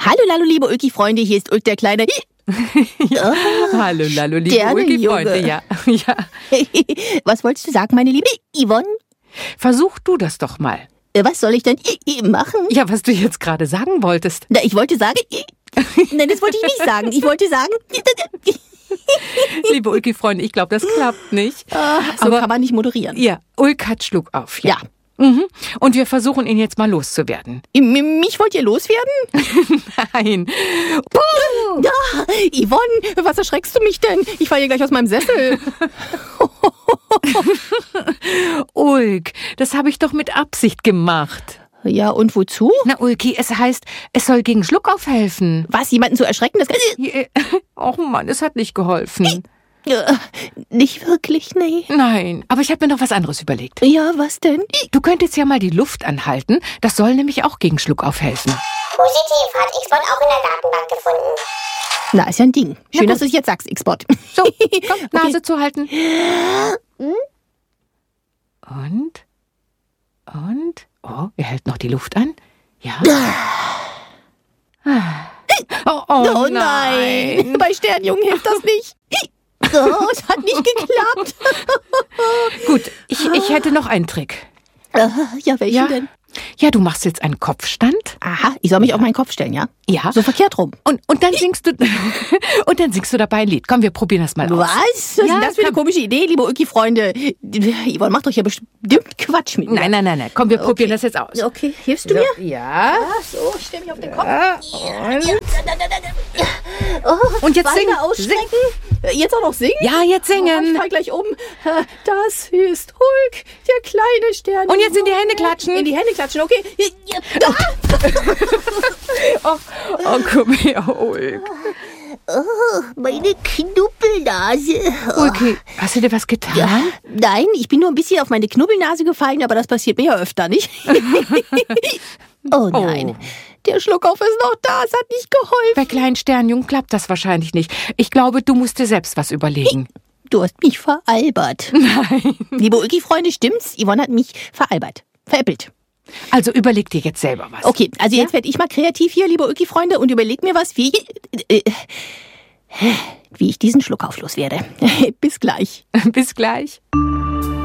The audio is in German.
Hallo, Lalo, liebe Ulki-Freunde, hier ist Ulk der Kleine. Ja. Hallo, Lalo, liebe Ulki-Freunde. Ja. Was wolltest du sagen, meine liebe Yvonne? Versuch du das doch mal. Was soll ich denn machen? Ja, was du jetzt gerade sagen wolltest. Na, ich wollte sagen... Nein, das wollte ich nicht sagen. Ich wollte sagen... Liebe Ulki-Freunde, ich glaube, das klappt nicht. So Aber kann man nicht moderieren. ja, Ulk hat Schluck auf. Ja. Und wir versuchen, ihn jetzt mal loszuwerden. Mich wollt ihr loswerden? Nein. Ja, Yvonne, was erschreckst du mich denn? Ich falle hier gleich aus meinem Sessel. Ulk, das habe ich doch mit Absicht gemacht. Ja, und wozu? Na, Ulki, es heißt, es soll gegen Schluckauf helfen. Was, jemanden zu erschrecken? Das Och Mann, es hat nicht geholfen. Nicht wirklich, nee. Nein, aber ich habe mir noch was anderes überlegt. Ja, was denn? Du könntest ja mal die Luft anhalten. Das soll nämlich auch gegen Schluckauf helfen. Positiv, hat Xbot auch in der Datenbank gefunden. Na, ist ja ein Ding. Schön, gut. dass du es jetzt sagst, Xbot. So, komm, Nase zuhalten. Und? Oh, er hält noch die Luft an. Ja. Oh nein. Bei Sternjungen hilft das nicht. Oh, es hat nicht geklappt. Gut, ich hätte noch einen Trick. Ja, welchen Ja. denn? Ja, du machst jetzt einen Kopfstand. Aha, ich soll mich auf meinen Kopf stellen, ja? Ja. So verkehrt rum. Und dann singst du dabei ein Lied. Komm, wir probieren das mal aus. Was? Was ist denn das für eine komische Idee, liebe Ulki-Freunde? Yvonne macht doch ja bestimmt Quatsch mit mir. Nein. Komm, wir probieren das jetzt aus. Okay, hilfst du mir? Ja. Ach so, ich stell mich auf den Kopf. Und jetzt singen. Beine ausstrecken. Jetzt auch noch singen? Ja, jetzt Ich singen. fall gleich um. Das ist Hulk, der kleine Stern. Und jetzt in die Hände klatschen. In die Hände klatschen, okay. Oh, komm her, Ulk. Meine Knubbelnase. Ulki, hast du dir was getan? Ja, nein, ich bin nur ein bisschen auf meine Knubbelnase gefallen, aber das passiert mir ja öfter, nicht? Oh nein, der Schluckauf ist noch da, es hat nicht geholfen. Bei kleinen Sternjungen klappt das wahrscheinlich nicht. Ich glaube, du musst dir selbst was überlegen. Du hast mich veralbert. Nein. Liebe Ulki-Freunde, stimmt's? Yvonne hat mich veralbert. Veräppelt. Also überleg dir jetzt selber was. Okay, also jetzt werde ich mal kreativ hier, liebe Ulki-Freunde, und überleg mir was, wie ich diesen Schluckauf loswerde. Bis gleich. Bis gleich.